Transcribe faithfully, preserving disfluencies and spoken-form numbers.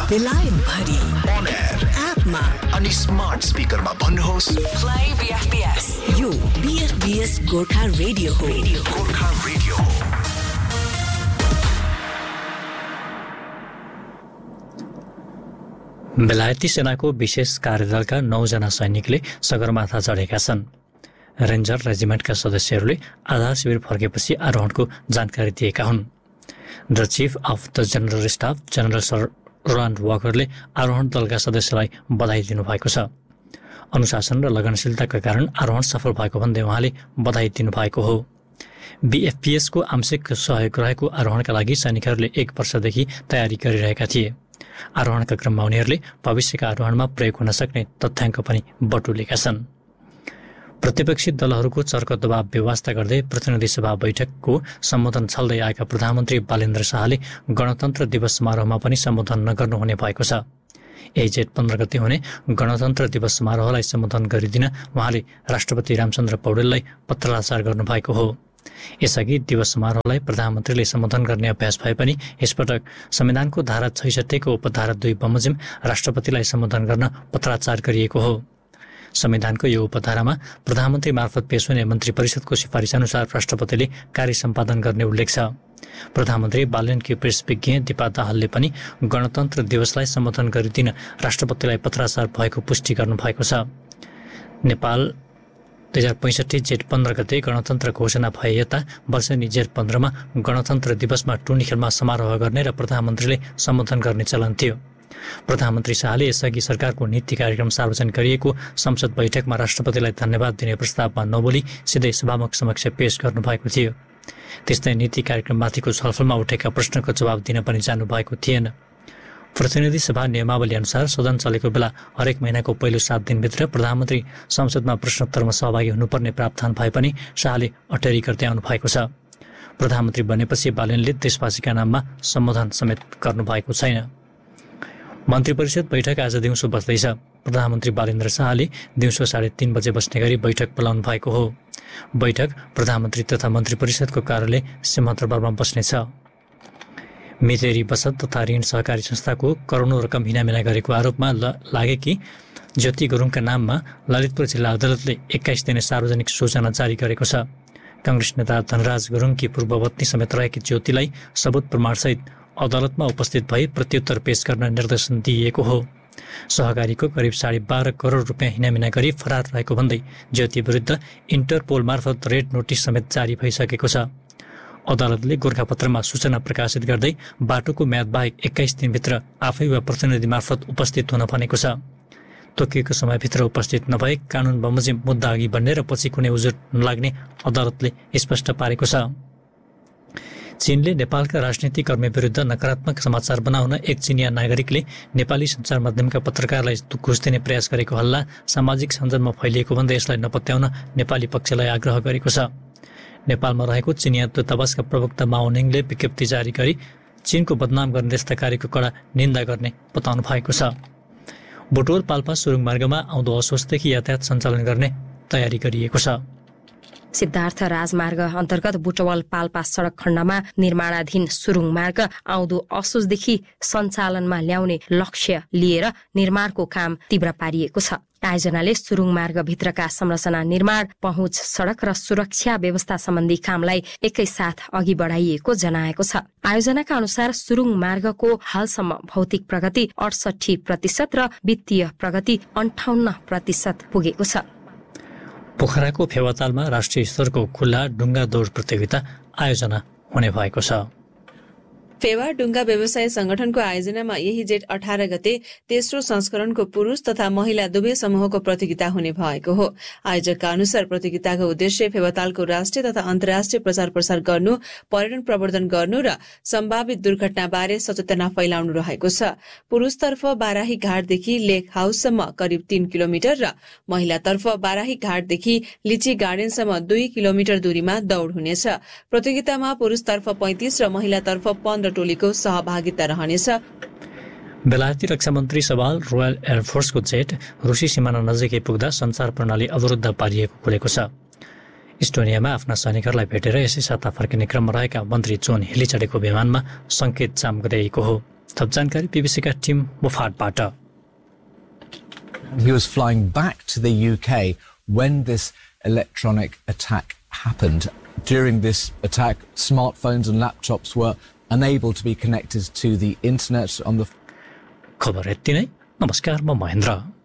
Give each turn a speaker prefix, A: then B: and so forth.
A: बेलायत भरि
B: on air
A: एपमा
B: अनि स्मार्ट स्पिकरमा भन्नुहोस्
A: play B F B S। यो B F B S Gorkha radio हो।
B: गोर्खा रेडियो हो।
C: बेलायती सेनाको विशेष कार्यदलका नौजना सैनिकले सगरमाथा चढेका छन्। रेन्जर रेजिमेन्टका सदस्यहरूले आधार शिविर फर्केपछि आरोहणको जानकारी दिएका हुन्। The chief of the general staff general sir Roland वाकरले आरोहण दलका सदस्यलाई बधाई दिनुभएको छ। अनुशासन र लगनशीलताका कारण आरोहण सफल भएको भन्दै उहाँले बधाई दिनुभएको हो। बीएफपीएसको आंशिक सहयोग रहेको आरोहणका लागि सैनिकहरूले एक वर्षदेखि तयारी गरिरहेका थिए। आरोहणका क्रममा उनीहरूले भविष्यका आरोहणमा प्रयोग हुन सक्ने तथ्याङ्क पनि बटुलेका छन्। प्रतिपक्षी दलहरूको चर्को दबाव व्यवस्था गर्दै प्रतिनिधि सभा बैठकको सम्बोधन छल्दै आएका प्रधानमन्त्री बालेन्द्र शाहले गणतन्त्र दिवस समारोहमा पनि सम्बोधन नगर्नुहुने भएको छ। यही जेठ पन्ध्र गते हुने गणतन्त्र दिवस समारोहलाई सम्बोधन गरिदिन उहाँले राष्ट्रपति रामचन्द्र पौडेललाई पत्राचार गर्नुभएको हो। यसअघि दिवस समारोहलाई प्रधानमन्त्रीले सम्बोधन गर्ने अभ्यास भए पनि यसपटक संविधानको धारा छैसठीको उपधारा दुई बमोजिम राष्ट्रपतिलाई सम्बोधन गर्न पत्राचार गरिएको हो। संविधानको यो उपधारामा प्रधानमन्त्री मार्फत पेश हुने मन्त्री परिषदको सिफारिस अनुसार राष्ट्रपतिले कार्य सम्पादन गर्ने उल्लेख छ। प्रधानमन्त्री बालेनकी प्रेस विज्ञ दिपा दाहालले पनि गणतन्त्र दिवसलाई सम्बोधन गरिदिन राष्ट्रपतिलाई पत्राचार भएको पुष्टि गर्नुभएको छ। नेपाल दुई हजार पैँसठी जेठ पन्ध्र गते गणतन्त्र घोषणा भए यता वर्षेनी जेठ पन्ध्रमा गणतन्त्र दिवसमा टुनी खेलमा समारोह गर्ने र प्रधानमन्त्रीले सम्बोधन गर्ने चलन थियो। प्रधानमन्त्री शाहले यसअघि सरकारको नीति कार्यक्रम सार्वजनिक गरिएको संसद बैठकमा राष्ट्रपतिलाई धन्यवाद दिने प्रस्तावमा नबोली सिधै सभामुख समक्ष पेश गर्नुभएको थियो। त्यस्तै नीति कार्यक्रममाथिको छलफलमा उठेका प्रश्नको जवाब दिन पनि जानुभएको थिएन। प्रतिनिधि सभा नियमावली अनुसार सदन चलेको बेला हरेक महिनाको पहिलो सात दिनभित्र प्रधानमन्त्री संसदमा प्रश्नोत्तरमा सहभागी हुनुपर्ने प्रावधान भए पनि शाहले अटेरी गर्दै आउनु भएको छ। प्रधानमन्त्री बनेपछि बालेनले देशवासीका नाममा सम्बोधन समेत गर्नुभएको छैन। मन्त्री परिषद बैठक आज दिउँसो बस्दैछ। प्रधानमन्त्री बालेन्द्र शाहले दिउँसो साढे तीन बजे बस्ने गरी बैठक बोलाउनु भएको हो। बैठक प्रधानमन्त्री तथा मन्त्री परिषदको कार्यालय सिंहदरबारमा बस्नेछ। मितेरी बचत तथा ऋण सहकारी संस्थाको करोडौं रकम हिनामिना गरेको आरोपमा लागेकी ज्योति गुरुङका नाममा ललितपुर जिल्ला अदालतले एक्काइस दिने सार्वजनिक सूचना जारी गरेको छ। कांग्रेस नेता धनराज गुरुङकी पूर्वपत्नी समेत रहेकी ज्योतिलाई सबुत प्रमाणसहित अदालतमा उपस्थित भई प्रत्युत्तर पेश गर्न निर्देशन दिइएको हो। सहकारीको करिब साढे बाह्र करोड रुपियाँ हिनामिना गरी फरार रहेको भन्दै ज्योति विरुद्ध इन्टरपोल मार्फत रेड नोटिस समेत जारी भइसकेको छ। अदालतले गोर्खापत्रमा सूचना प्रकाशित गर्दै बाटोको म्याद बाहेक एक्काइस दिनभित्र आफै वा प्रतिनिधि मार्फत उपस्थित हुन भनेको छ। तोकिएको समयभित्र उपस्थित नभए कानुन बमोजिम मुद्दा अघि बढ्ने र पछि कुनै उजुर नलाग्ने अदालतले स्पष्ट पारेको छ। चीनले नेपालका राजनीतिक कर्मी विरुद्ध नकारात्मक समाचार बनाउन एक चिनिया नागरिकले नेपाली सञ्चार माध्यमका पत्रकारलाई घुस दिने प्रयास गरेको हल्ला सामाजिक सञ्जालमा फैलिएको भन्दै यसलाई नपत्याउन नेपाली पक्षलाई आग्रह गरेको छ। नेपालमा रहेको चिनिया दूतावासका प्रवक्ता माओनिङले विज्ञप्ति जारी गरी चीनको बदनाम गर्ने यस्ता कार्यको कडा निन्दा गर्ने बताउनु भएको छ। बुटवल पाल्पा सुरुङ मार्गमा आउँदो असोजदेखि यातायात सञ्चालन गर्ने तयारी गरिएको छ।
D: सिद्धार्थ राजमार्ग अन्तर्गत बुटवल पाल्पा सडक खण्डमा निर्माणाधीन सुरुङ मार्ग आउँदो असोजदेखि सञ्चालनमा ल्याउने लक्ष्य लिएर निर्माणको काम तीव्र पारिएको छ। आयोजनाले सुरुङ मार्गभित्रका संरचना निर्माण, पहुँच सडक र सुरक्षा व्यवस्था सम्बन्धी कामलाई एकैसाथ अघि बढाइएको जनाएको छ। आयोजनाका अनुसार सुरुङ मार्गको हालसम्म भौतिक प्रगति अडसठी प्रतिशत र वित्तीय प्रगति अन्ठाउन्न प्रतिशत पुगेको छ।
C: पोखराको फेवातालमा राष्ट्रिय स्तरको खुल्ला डुङ्गा दौड प्रतियोगिता आयोजना हुने भएको छ।
E: फेवा डुङ्गा व्यवसाय संगठनको आयोजनामा यही जेठ अठार गते तेस्रो संस्करणको पुरुष तथा महिला दुवै समूहको प्रतियोगिता हुने भएको हो। आयोजकका अनुसार प्रतियोगिताको उद्देश्य फेवातालको राष्ट्रिय तथा अन्तर्राष्ट्रिय प्रचार प्रसार गर्नु, पर्यटन प्रवर्धन गर्नु र सम्भावित दुर्घटनाबारे सचेतना फैलाउनु रहेको छ। पुरुषतर्फ बाराही घाटदेखि लेक हाउससम्म करिब तीन किलोमिटर र महिलातर्फ बाराही घाटदेखि लिची गार्डनसम्म दुई किलोमिटर दूरीमा दौड हुनेछ। प्रतियोगितामा पुरुषतर्फ पैंतिस र महिलातर्फ पन्ध्र टोलीको सहभागिता रहनेछ।
C: बेलायती रक्षा मन्त्री सवाल रोयल एयरफोर्सको जेट रुसी सिमाना नजिकै पुग्दा सञ्चार प्रणाली अवरुद्ध पारिएको खुलेको छ। इस्टोनियामा आफ्ना सैनिकहरूलाई भेटेर यसै साता फर्किने क्रममा रहेका मन्त्री जोन हिली चढेको विमानमा संकेत जाम गरिएको हो। थप जानकारी बीबीसीका team मुफाटबाट।
F: He was flying back to the U K when this electronic attack happened. During this attack, smartphones and laptops were unable to be connected to the internet on the...
C: खबर यति नै। नमस्कार, म महेन्द्र।